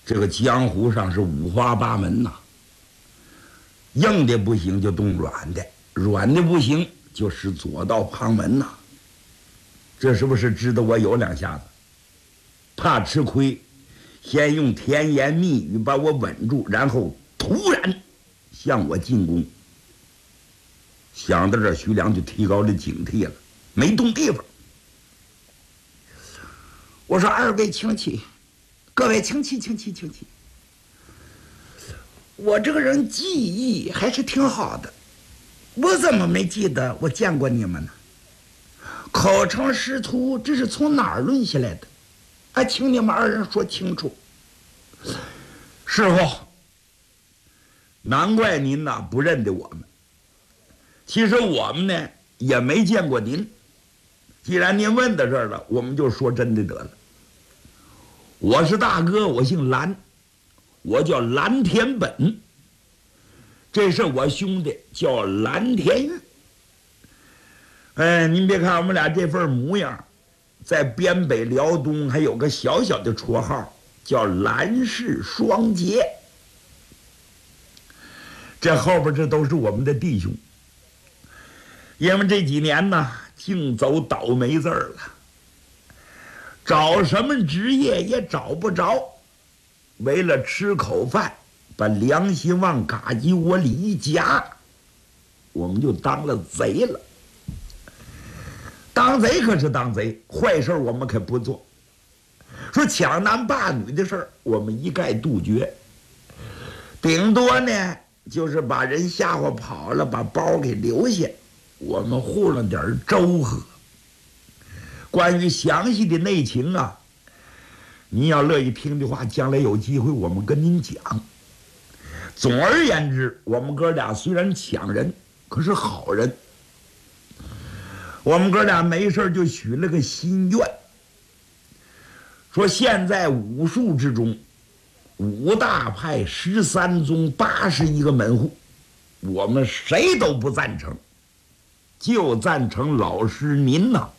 这个江湖上是五花八门呐，硬的不行就动软的，软的不行就使左道旁门呐。这是不是知道我有两下子？怕吃亏，先用甜言蜜语把我稳住，然后突然向我进攻。想到这，徐良就提高了警惕了，没动地方。我说：“二位请起，各位请起，请起，请起。我这个人记忆还是挺好的，我怎么没记得我见过你们呢？口称师徒，这是从哪儿论下来的？啊，请你们二人说清楚。”师傅，难怪您呐不认得我们。其实我们呢也没见过您。既然您问到这儿了，我们就说真的得了。我是大哥，我姓蓝，我叫蓝天本。这是我兄弟，叫蓝天玉。您别看我们俩这份模样，在边北辽东还有个小小的绰号，叫蓝氏双杰。这后边这都是我们的弟兄。因为这几年呢，净走倒霉字儿了，找什么职业也找不着，为了吃口饭，把良心往嘎叽窝里一夹，我们就当了贼了。当贼可是当贼，坏事我们可不做。说抢男霸女的事儿，我们一概杜绝，顶多呢就是把人吓唬跑了，把包给留下，我们糊弄点粥喝。关于详细的内情啊，您要乐意听的话，将来有机会我们跟您讲。总而言之，我们哥俩虽然抢人，可是好人。我们哥俩没事就许了个心愿，说现在武术之中，5大派、13宗、81个门户，我们谁都不赞成，就赞成老师您呐。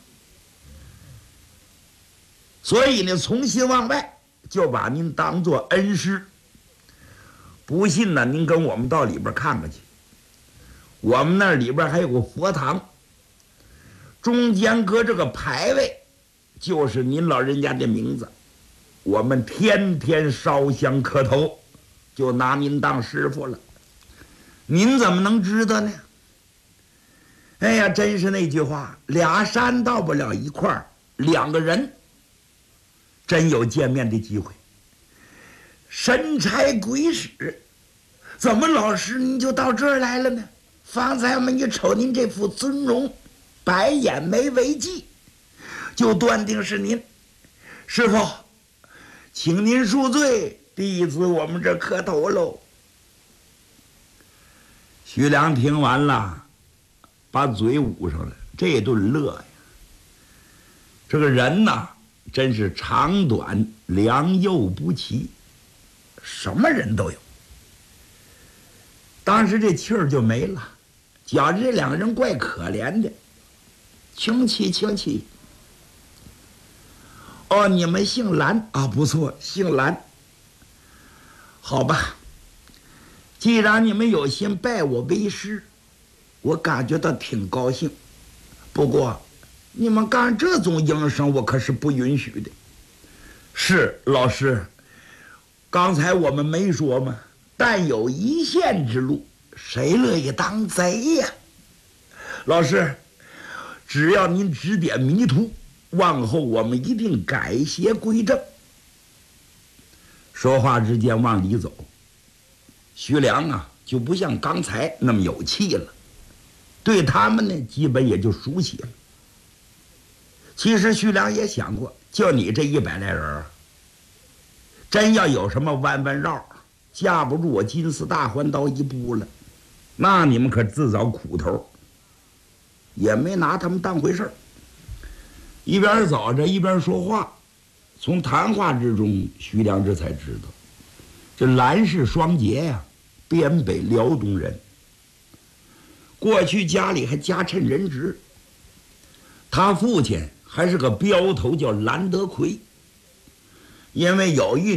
所以呢，从心往外就把您当作恩师。不信呢，您跟我们到里边看看去。我们那里边还有个佛堂，中间搁这个牌位，就是您老人家的名字。我们天天烧香磕头，就拿您当师傅了。您怎么能知道呢？哎呀，真是那句话，俩山到不了一块儿，2个人真有见面的机会。神差鬼使，怎么老师您就到这儿来了呢？方才我们一瞅您这副尊容，白眼眉为髻，就断定是您。师傅，请您恕罪，弟子我们这磕头喽。徐良听完了，把嘴捂上了，这顿乐呀。这个人呐，真是长短良莠不齐，什么人都有。当时这气儿就没了，觉着这2个人怪可怜的。请起，请起。哦，你们姓蓝啊？不错，姓蓝。好吧，既然你们有心拜我为师，我感觉到挺高兴。不过，你们干这种营生，我可是不允许的。是老师，刚才我们没说吗？但有一线之路，谁乐意当贼呀？老师，只要您指点迷途，往后我们一定改邪归正。说话之间往里走，徐良啊就不像刚才那么有气了，对他们呢基本也就熟悉了。其实徐良也想过，就你这100来人，真要有什么弯弯绕，架不住我金丝大环刀一步了，那你们可自找苦头。也没拿他们当回事儿，一边走着一边说话。从谈话之中，徐良这才知道，这蓝氏双杰呀，边北辽东人，过去家里还家趁人职。他父亲还是个镖头，叫蓝德奎。因为有一